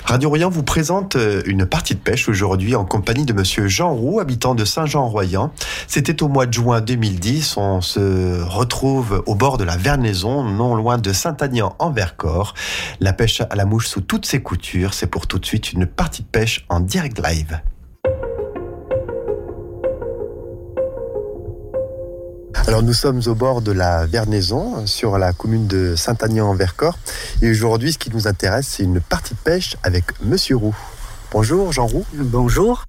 Radio Royan vous présente une partie de pêche aujourd'hui en compagnie de monsieur Jean Roux, habitant de Saint-Jean-Royan. C'était au mois de juin 2010. On se retrouve au bord de la Vernaison, non loin de Saint-Aignan en Vercors. La pêche à la mouche sous toutes ses coutures. C'est pour tout de suite une partie de pêche en direct live. Alors nous sommes au bord de la Vernaison, sur la commune de Saint-Aignan en Vercors. Et aujourd'hui, ce qui nous intéresse, c'est une partie de pêche avec monsieur Roux. Bonjour Jean Roux. Bonjour.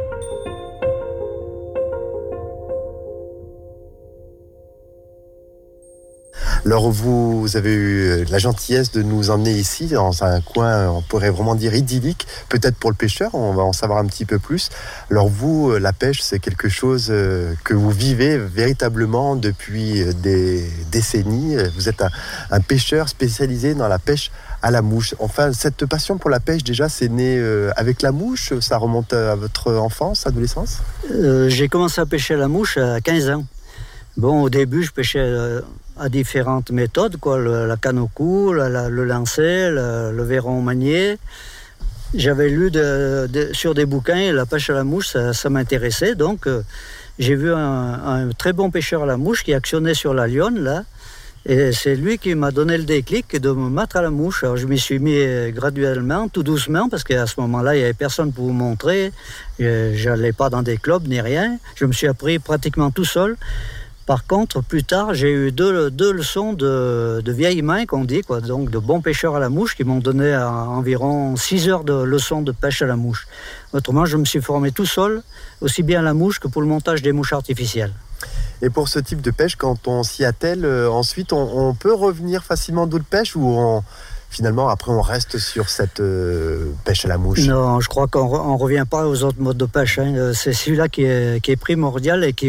Alors vous avez eu la gentillesse de nous emmener ici, dans un coin, on pourrait vraiment dire idyllique, peut-être pour le pêcheur, on va en savoir un petit peu plus. Alors vous, la pêche, c'est quelque chose que vous vivez véritablement depuis des décennies. Vous êtes un pêcheur spécialisé dans la pêche à la mouche. Enfin, cette passion pour la pêche, déjà, c'est né avec la mouche? Ça remonte à votre enfance, adolescence? J'ai commencé à pêcher à la mouche à 15 ans. Bon, au début, je pêchais à différentes méthodes, quoi, la canne au cou, le lancer, le verron manié. J'avais lu sur des bouquins, la pêche à la mouche, ça m'intéressait. Donc, j'ai vu un très bon pêcheur à la mouche qui actionnait sur la lionne, là. Et c'est lui qui m'a donné le déclic de me mettre à la mouche. Alors, je m'y suis mis graduellement, tout doucement, parce qu'à ce moment-là, il n'y avait personne pour vous montrer. Je n'allais pas dans des clubs ni rien. Je me suis appris pratiquement tout seul. Par contre, plus tard, j'ai eu deux leçons de vieilles mains, qu'on dit, quoi, donc de bons pêcheurs à la mouche, qui m'ont donné environ 6 heures de leçons de pêche à la mouche. Autrement, je me suis formé tout seul, aussi bien à la mouche que pour le montage des mouches artificielles. Et pour ce type de pêche, quand on s'y attelle, ensuite, on peut revenir facilement d'eau de pêche ou finalement, après, on reste sur cette pêche à la mouche? Non, je crois qu'on ne revient pas aux autres modes de pêche. Hein. C'est celui-là qui est primordial et qui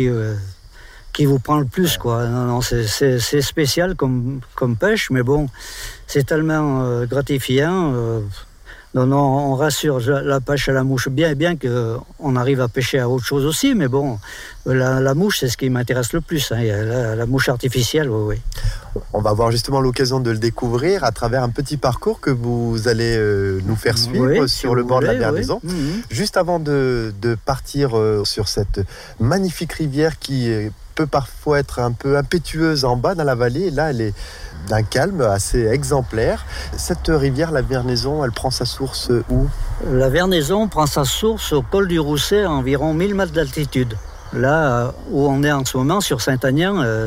vous prend le plus, quoi. Non, c'est spécial comme pêche, mais bon, c'est tellement gratifiant. Non, on rassure la pêche à la mouche, bien qu'on arrive à pêcher à autre chose aussi, mais bon, la mouche, c'est ce qui m'intéresse le plus, hein, la mouche artificielle, oui. On va avoir justement l'occasion de le découvrir à travers un petit parcours que vous allez nous faire suivre sur le bord de la Vernaison. Oui. Juste avant de partir sur cette magnifique rivière qui peut parfois être un peu impétueuse en bas dans la vallée, et là elle est d'un calme assez exemplaire. Cette rivière, la Vernaison, elle prend sa source où? La Vernaison prend sa source au col du Rousset, à environ 1000 mètres d'altitude. Là où on est en ce moment, sur Saint-Aignan,